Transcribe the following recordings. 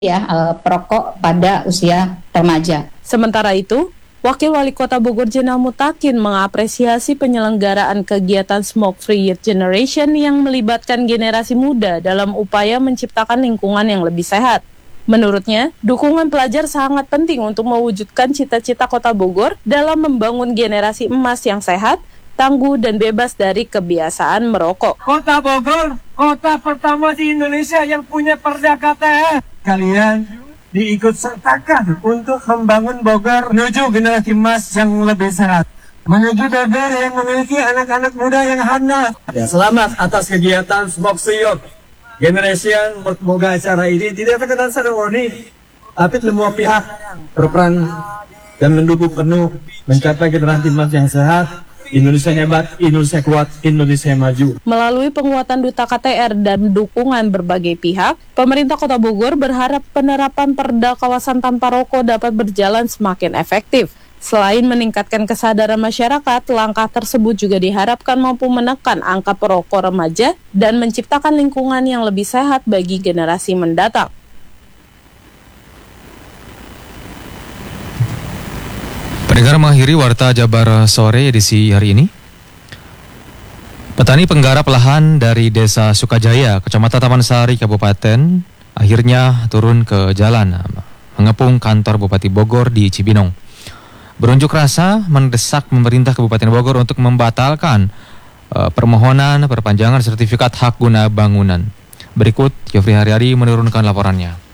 perokok pada usia remaja. Sementara itu, Wakil Wali Kota Bogor Jenal Mutakin mengapresiasi penyelenggaraan kegiatan Smoke Free Youth Generation yang melibatkan generasi muda dalam upaya menciptakan lingkungan yang lebih sehat. Menurutnya, dukungan pelajar sangat penting untuk mewujudkan cita-cita Kota Bogor dalam membangun generasi emas yang sehat, tangguh, dan bebas dari kebiasaan merokok. Kota Bogor, kota pertama di Indonesia yang punya perda KTR. Kalian diikut sertakan untuk membangun Bogor menuju generasi emas yang lebih sehat. Menuju Bogor yang memiliki anak-anak muda yang handal. Selamat atas kegiatan Smoke Free Youth Generation. Semoga acara ini tidak terkenal seremoni, tapi semua pihak berperan dan mendukung penuh mencapai generasi emas yang sehat. Indonesia hebat, Indonesia kuat, Indonesia maju. Melalui penguatan Duta KTR dan dukungan berbagai pihak, pemerintah Kota Bogor berharap penerapan perda kawasan tanpa rokok dapat berjalan semakin efektif. Selain meningkatkan kesadaran masyarakat, langkah tersebut juga diharapkan mampu menekan angka perokok remaja dan menciptakan lingkungan yang lebih sehat bagi generasi mendatang. Pendengar, mengakhiri Warta Jabar Sore edisi hari ini. Petani penggarap lahan dari Desa Sukajaya, Kecamatan Taman Sari, Kabupaten, akhirnya turun ke jalan mengepung kantor Bupati Bogor di Cibinong. Berunjuk rasa mendesak pemerintah Kabupaten Bogor untuk membatalkan permohonan perpanjangan sertifikat hak guna bangunan. Berikut Yofri Haryadi menurunkan laporannya.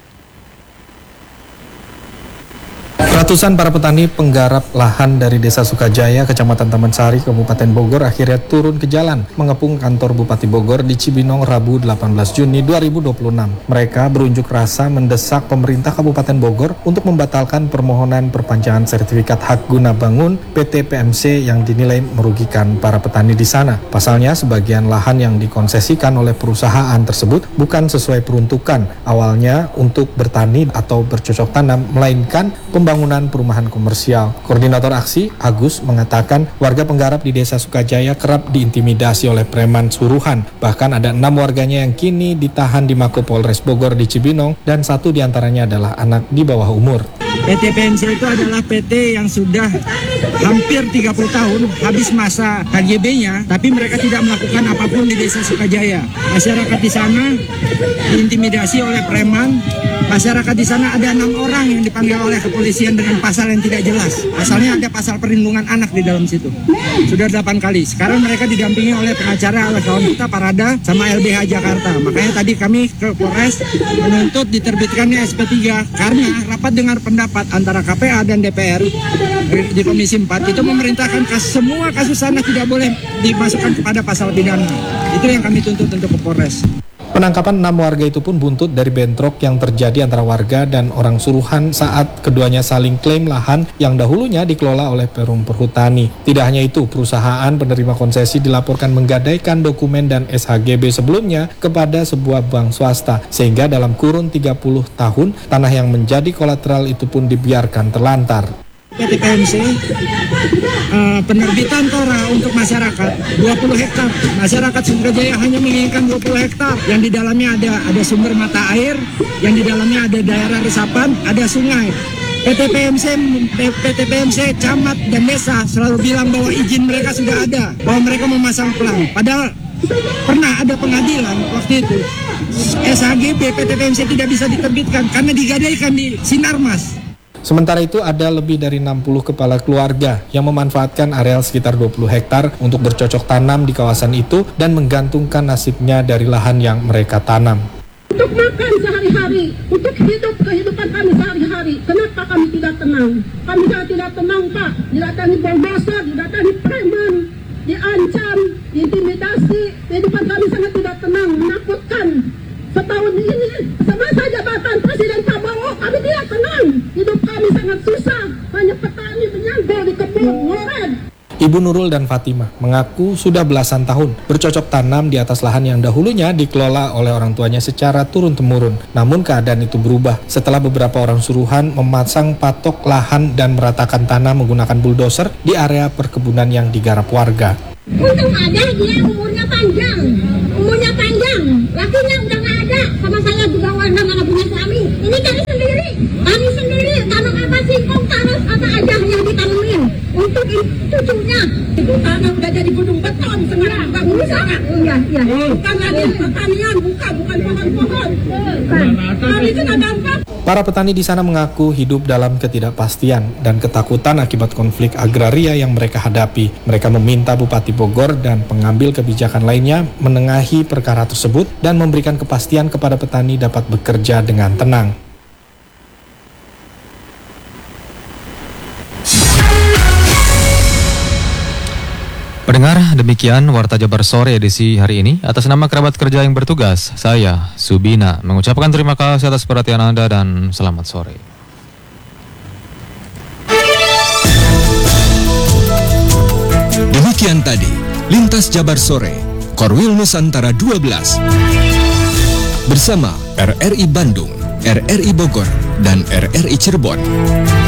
Ratusan para petani penggarap lahan dari Desa Sukajaya, Kecamatan Taman Sari, Kabupaten Bogor akhirnya turun ke jalan mengepung kantor Bupati Bogor di Cibinong Rabu 18 Juni 2026. Mereka berunjuk rasa mendesak pemerintah Kabupaten Bogor untuk membatalkan permohonan perpanjangan sertifikat hak guna bangun PT PMC yang dinilai merugikan para petani di sana. Pasalnya, sebagian lahan yang dikonsesikan oleh perusahaan tersebut bukan sesuai peruntukan awalnya untuk bertani atau bercocok tanam, melainkan pembangunan perumahan komersial. Koordinator aksi, Agus, mengatakan warga penggarap di Desa Sukajaya kerap diintimidasi oleh preman suruhan. Bahkan ada 6 warganya yang kini ditahan di Mako Polres Bogor di Cibinong dan 1 diantaranya adalah anak di bawah umur. PT PMC itu adalah PT yang sudah hampir 30 tahun habis masa KGB-nya, tapi mereka tidak melakukan apapun di Desa Sukajaya. Masyarakat di sana diintimidasi oleh preman. Masyarakat di sana ada 6 orang yang dipanggil oleh kepolisian dengan pasal yang tidak jelas. Asalnya ada pasal perlindungan anak di dalam situ. Sudah 8 kali. Sekarang mereka didampingi oleh pengacara, oleh kawan kita Parada sama LBH Jakarta. Makanya tadi kami ke Polres menuntut diterbitkannya SP3 karena rapat dengar pendapat antara KPA dan DPR di Komisi 4 itu memerintahkan semua kasus sana tidak boleh dimasukkan kepada pasal pidana. Itu yang kami tuntut untuk ke Polres. Penangkapan 6 warga itu pun buntut dari bentrok yang terjadi antara warga dan orang suruhan saat keduanya saling klaim lahan yang dahulunya dikelola oleh Perum Perhutani. Tidak hanya itu, perusahaan penerima konsesi dilaporkan menggadaikan dokumen dan SHGB sebelumnya kepada sebuah bank swasta, sehingga dalam kurun 30 tahun, tanah yang menjadi kolateral itu pun dibiarkan terlantar. PT PMC penerbitan TORA untuk masyarakat 20 hektar. Masyarakat Sukajaya hanya menginginkan 20 hektar yang di dalamnya ada sumber mata air, yang di dalamnya ada daerah resapan, ada sungai. PT PMC, camat dan desa selalu bilang bahwa izin mereka sudah ada, bahwa mereka memasang pelang. Padahal pernah ada pengadilan waktu itu. SHGB PT PMC tidak bisa diterbitkan karena digadaikan di Sinarmas. Sementara itu ada lebih dari 60 kepala keluarga yang memanfaatkan areal sekitar 20 hektar untuk bercocok tanam di kawasan itu dan menggantungkan nasibnya dari lahan yang mereka tanam. Untuk makan sehari-hari, untuk hidup kehidupan kami sehari-hari, kenapa kami tidak tenang? Kami tidak tenang, Pak. Didatangi bulldozer, didatangi preman, diancam, diintimidasi. Kehidupan kami sangat tidak tenang, menakutkan. Setahun ini, semasa jabatan Presiden Prabowo, kami tidak tenang. Hidup kami sangat susah, hanya petani menyangkul di kebun, ngoret. Ibu Nurul dan Fatimah mengaku sudah belasan tahun bercocok tanam di atas lahan yang dahulunya dikelola oleh orang tuanya secara turun-temurun. Namun keadaan itu berubah setelah beberapa orang suruhan memasang patok lahan dan meratakan tanah menggunakan bulldozer di area perkebunan yang digarap warga. Untung ada dia umurnya panjang, lakinya udah nggak ada, sama saya juga warna mana punya suami. Ini kami sendiri tanam apa singkong, tanam apa aja yang ditanemin untuk cucunya. Itu tanah udah jadi gedung beton sekarang, Bang. Iya. Bukan lagi pertanian, bukan pohon-pohon. Kami kena dampak. Para petani di sana mengaku hidup dalam ketidakpastian dan ketakutan akibat konflik agraria yang mereka hadapi. Mereka meminta Bupati Bogor dan pengambil kebijakan lainnya menengahi perkara tersebut dan memberikan kepastian kepada petani dapat bekerja dengan tenang. Pendengar, demikian Warta Jabar Sore edisi hari ini. Atas nama kerabat kerja yang bertugas, saya, Subina, mengucapkan terima kasih atas perhatian Anda dan selamat sore. Demikian tadi, Lintas Jabar Sore, Korwil Nusantara 12. Bersama RRI Bandung, RRI Bogor, dan RRI Cirebon.